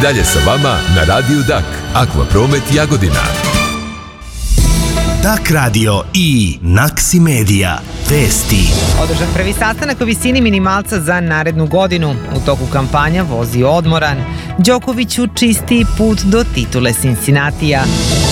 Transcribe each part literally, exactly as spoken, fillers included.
dalje sa vama na Radiju Dak. Akvapromet Jagodina. Dak radio i Naksi Media. Vesti. Održan prvi sastanak o visini minimalca za narednu godinu. U toku kampanja vozi odmoran. Đokoviću čisti put do titule Cincinnatija.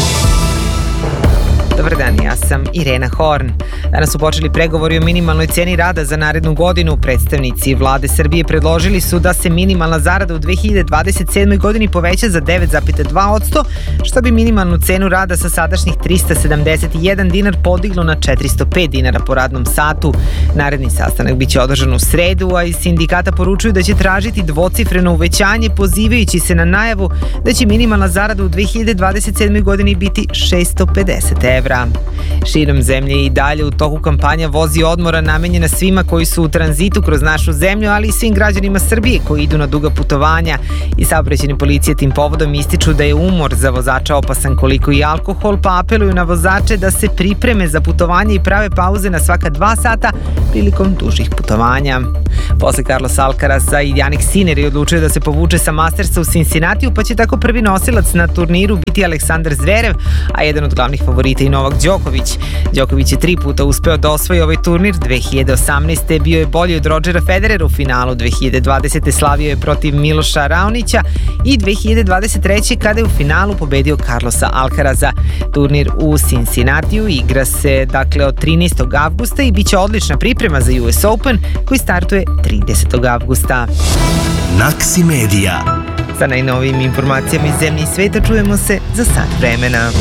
Dobar dan, ja sam Irena Horn. Danas su počeli pregovori o minimalnoj ceni rada za narednu godinu. Predstavnici vlade Srbije predložili su da se minimalna zarada u dve hiljade dvadeset sedmoj godini poveća za devet zarez dva posto, što bi minimalnu cenu rada sa sadašnjih trista sedamdeset jedan dinar podiglo na četiristo pet dinara po radnom satu. Naredni sastanak biće održan u sredu, a iz sindikata poručuju da će tražiti dvocifreno uvećanje, pozivajući se na najavu da će minimalna zarada u dve hiljade dvadeset sedmoj godini biti šesto pedeset evra. Širom zemlje i dalje u toku kampanja vozi odmora namenjena svima koji su u tranzitu kroz našu zemlju, ali i svim građanima Srbije koji idu na duga putovanja. I saobraćajne policije tim povodom ističu da je umor za vozača opasan koliko i alkohol, pa apeluju na vozače da se pripreme za putovanje i prave pauze na svaka dva sata prilikom dužih putovanja. Posle Carlos Alcarasa i Jannik Sinner je odlučio da se povuče sa Mastersa u Cincinnatiju, pa će tako prvi nosilac na turniru biti Aleksandar Zverev, a jedan od glavnih favorita i Novak Đoković. Đoković je tri puta uspeo da osvoji ovaj turnir. dve hiljade osamnaeste. bio je bolji od Rodgera Federera u finalu, dve hiljade dvadesete. slavio je protiv Miloša Raonića i dve hiljade dvadeset treće. kada je u finalu pobedio Carlosa Alcaraza. Turnir u Cincinnatiju igra se dakle od trinaestog avgusta i biće odlična priprema za U S Open koji startuje tridesetog avgusta. Naksi Media. Sa najnovijim informacijama iz zemlje i sveta čujemo se za sat vremena.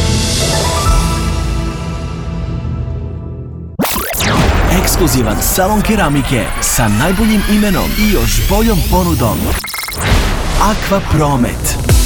Ekskluzivan salon keramike sa najboljim imenom i još boljom ponudom. Akvapromet.